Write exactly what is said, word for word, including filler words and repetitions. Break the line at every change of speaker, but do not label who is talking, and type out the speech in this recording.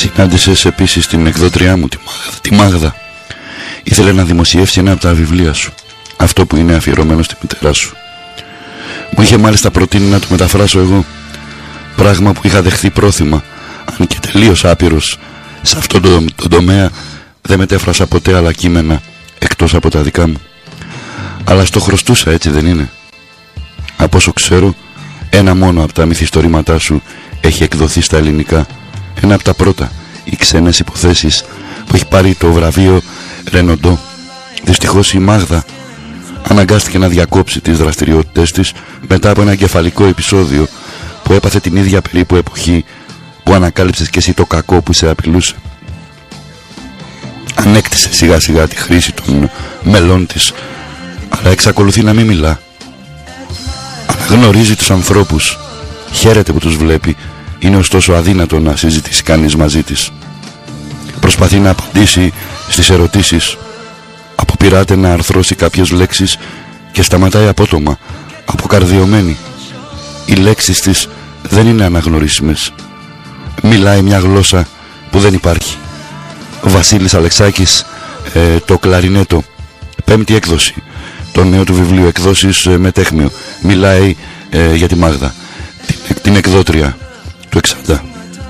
Συνάντησες επίσης την εκδότριά μου, τη Μάγδα, τη Μάγδα. Ήθελε να δημοσιεύσει ένα από τα βιβλία σου, αυτό που είναι αφιερωμένο στη μητέρα σου. Μου είχε μάλιστα προτείνει να το μεταφράσω εγώ, πράγμα που είχα δεχθεί πρόθυμα, αν και τελείως άπειρος. Σε αυτόν τον το τομέα δεν μετέφρασα ποτέ άλλα κείμενα εκτός από τα δικά μου. Αλλά στο χρωστούσα, έτσι δεν είναι? Από όσο ξέρω, ένα μόνο από τα μυθιστορήματά σου έχει εκδοθεί στα ελληνικά. Ένα από τα πρώτα, οι ξένες υποθέσεις, που έχει πάρει το βραβείο Ρενοντό. Δυστυχώς η Μάγδα αναγκάστηκε να διακόψει τις δραστηριότητες της μετά από ένα εγκεφαλικό επεισόδιο που έπαθε την ίδια περίπου εποχή που ανακάλυψες και εσύ το κακό που σε απειλούσε. Ανέκτησε σιγά σιγά τη χρήση των μελών της, αλλά εξακολουθεί να μην μιλά. Αναγνωρίζει τους ανθρώπους, χαίρεται που τους βλέπει, είναι ωστόσο αδύνατο να συζητήσει κανείς μαζί της. Προσπαθεί να απαντήσει στις ερωτήσεις, αποπειράται να αρθρώσει κάποιες λέξεις και σταματάει απότομα, αποκαρδιωμένη. Οι λέξεις της δεν είναι αναγνωρίσιμες. Μιλάει μια γλώσσα που δεν υπάρχει. Ο Βασίλης Αλεξάκης, ε, το κλαρινέτο, πέμπτη έκδοση, το νέο του βιβλίου, εκδόσεις ε, με τέχμιο, μιλάει ε, για τη Μάγδα, την, την εκδότρια του εξήντα.